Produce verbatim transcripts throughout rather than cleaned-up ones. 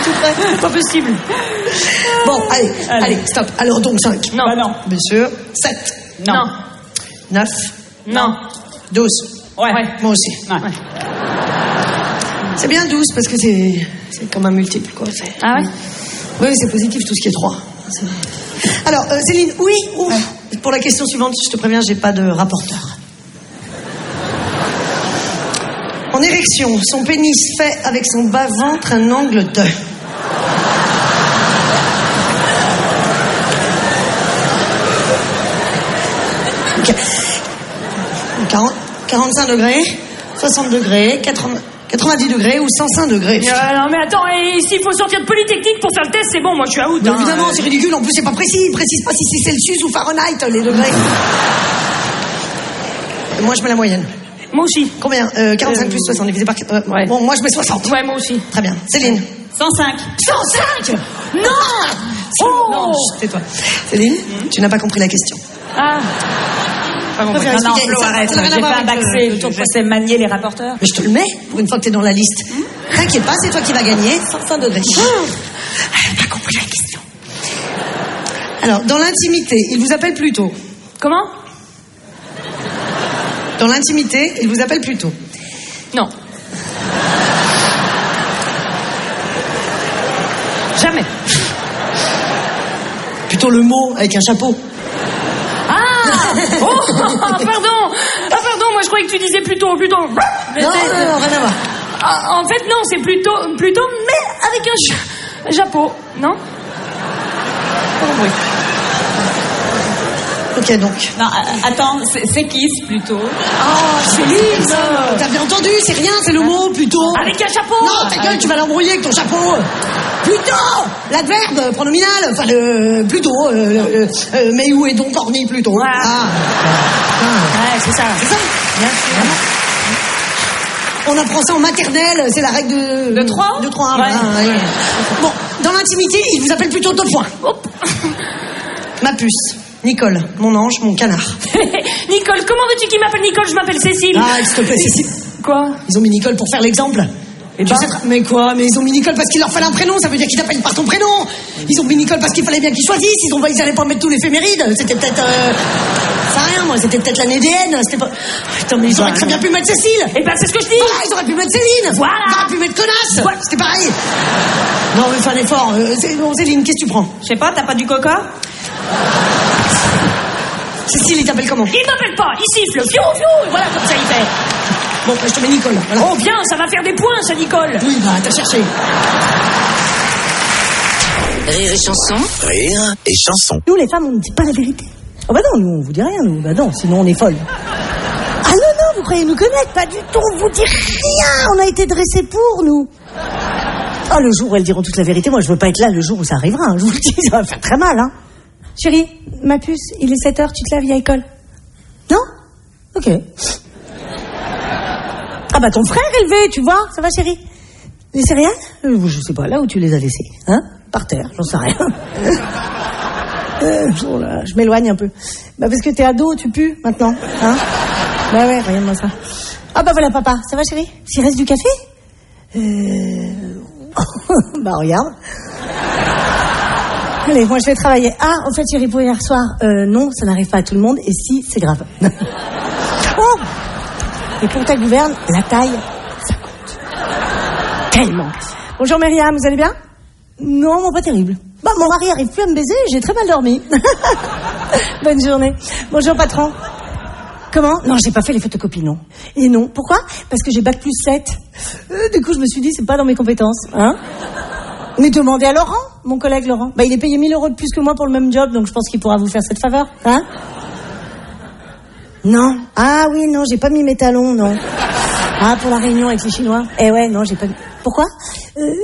tout près. Pas possible. Bon, allez, allez, allez, stop. Alors donc cinq. Non. Bah non. Bien sûr. sept. Non. Non. neuf. Non. douze. Ouais. Ouais. Moi aussi. Ouais. C'est bien douze parce que c'est, c'est comme un multiple, quoi. C'est... Ah ouais? Oui, c'est positif tout ce qui est trois. C'est... Alors, euh, Céline, oui, ouf. Ouais. Pour la question suivante, je te préviens, j'ai pas de rapporteur. En érection, son pénis fait avec son bas-ventre un angle de... Okay. quarante, quarante-cinq degrés, soixante degrés, quatre-vingts, quatre-vingt-dix degrés ou cent cinq degrés. Euh, non mais attends, et s'il faut sortir de Polytechnique pour faire le test, c'est bon, moi je suis à out. Mais Hein. évidemment, c'est ridicule, en plus c'est pas précis, il précise pas si c'est Celsius ou Fahrenheit, les degrés. Moi je mets la moyenne. Moi aussi. Combien euh, quarante-cinq euh, plus soixante divisé par... Euh, ouais. Bon, moi je mets soixante. Ouais, moi aussi. Très bien. Céline. cent cinq. cent cinq. Non. Oh. Non, c'est toi. Céline, mmh. tu n'as pas compris la question. Ah. Pas compris. Non, non, Flo, arrête. J'ai fait un bac C, je sais manier les rapporteurs. Mais je te le mets, pour une fois que t'es dans la liste. Mmh. T'inquiète pas, c'est toi qui vas gagner. cent cinq degrés. Mmh. Elle n'a pas compris la question. Alors, dans l'intimité, il vous appelle plus tôt. Comment? Dans l'intimité, il vous appelle plus tôt. Non. Jamais. Plutôt le mot avec un chapeau. Ah. Oh, pardon. Ah, pardon, moi je croyais que tu disais plutôt, plutôt. Non, non, non, rien à voir. Ah, en fait, non, c'est plutôt, plutôt, mais avec un ch- chapeau, non? Pas compris. Ok, donc. Non, attends, c'est, c'est kiss plutôt. Oh, Céline, euh, t'avais entendu, c'est rien, c'est le mot plutôt. Avec un chapeau. Non, ta gueule, tu vas l'embrouiller avec ton chapeau. Plutôt, l'adverbe pronominal, enfin le plutôt, euh, euh, mais où est donc orni plutôt. Voilà. Ah. Ouais, c'est ça. C'est ça. Bien sûr. On apprend ça en maternelle, c'est la règle de... De trois De trois, ouais. Ah, ouais. Bon, dans l'intimité, il vous appelle plutôt deux points. Hop. Ma puce. Nicole, mon ange, mon canard. Nicole, comment veux-tu qu'il m'appelle Nicole? Je m'appelle Cécile. Ah, s'il te plaît, Cécile. Quoi? Ils ont mis Nicole pour faire l'exemple. Et tu ben... sais, mais quoi? Mais ils ont mis Nicole parce qu'il leur fallait un prénom, ça veut dire qu'ils t'appellent par ton prénom. Ils ont mis Nicole parce qu'il fallait bien qu'ils choisissent. Ils ont pas, ils allaient pas mettre tous les éphémérides. C'était peut-être, euh... ça a rien, moi. C'était peut-être l'année D N. C'était pas. Putain, mais ils auraient très bien pu mettre Cécile. Et ben c'est ce que je dis. Ah, ils auraient pu mettre Céline. Voilà. Ils auraient pu mettre connasse. Voilà. C'était pareil. Non, mais fais un effort. Euh, c'est... Bon, Céline, qu'est-ce que tu prends? Je sais pas, t'as pas du coca? Cécile, il t'appelle comment? Il m'appelle pas. Il siffle. Fiou, fiou. Voilà comme ça il fait. Bon, bah, je te mets Nicole. Voilà. Oh bien, ça va faire des points, ça, Nicole. Oui, bah, t'as cherché. Rire et chanson. Rire et chanson. Nous, les femmes, on ne dit pas la vérité. Oh bah non, nous, on vous dit rien, nous. Bah non, sinon on est folles. Ah non, non, vous croyez nous connaître? Pas du tout, on vous dit rien. On a été dressés pour, nous. Ah, le jour où elles diront toute la vérité, moi, je veux pas être là le jour où ça arrivera. Hein. Je vous le dis, ça va faire très mal, hein. Chérie, ma puce, il est sept heures, tu te laves, il y a école. Non? Ok. Ah bah ton frère élevé, tu vois, ça va chérie? Les céréales? euh, Je sais pas, là où tu les as laissées, hein? Par terre, j'en sais rien. euh, oh là, je m'éloigne un peu. Bah parce que t'es ado, tu pues maintenant, hein? Bah ouais, regarde-moi ça. Ah bah voilà papa, ça va chérie? S'il reste du café? Euh... bah regarde. Allez, moi je vais travailler. Ah, en fait chérie, pour hier soir, euh, non, ça n'arrive pas à tout le monde, et si, c'est grave. Oh! Et pour ta gouverne, la taille, ça compte. Tellement. Bonjour Myriam, vous allez bien? Non, bon, pas terrible. Bah, mon mari arrive plus à me baiser, j'ai très mal dormi. Bonne journée. Bonjour patron. Comment? Non, j'ai pas fait les photocopies, non. Et non, pourquoi? Parce que j'ai bac plus sept. Euh, du coup, je me suis dit, c'est pas dans mes compétences, hein. Mais demandez à Laurent, mon collègue Laurent. Bah, il est payé mille euros de plus que moi pour le même job, donc je pense qu'il pourra vous faire cette faveur, hein. Non. Ah oui, non, j'ai pas mis mes talons, non. Ah, pour la réunion avec les Chinois. Eh ouais, non, j'ai pas mis... Pourquoi? euh...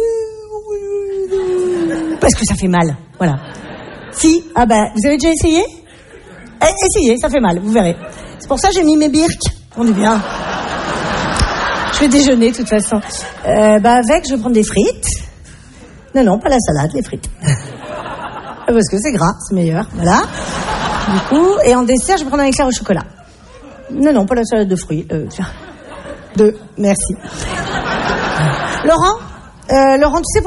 Parce que ça fait mal, voilà. Si, ah bah, vous avez déjà essayé? Eh, essayez, ça fait mal, vous verrez. C'est pour ça que j'ai mis mes birks. On est bien. Je vais déjeuner, de toute façon. Euh, bah, avec, je vais prendre des frites. Non, non, pas la salade, les frites. Parce que c'est gras, c'est meilleur, voilà. Du coup, et en dessert, je vais prendre un éclair au chocolat. Non, non, pas la salade de fruits. Euh, tiens. Deux, merci. Laurent, euh, Laurent, tu sais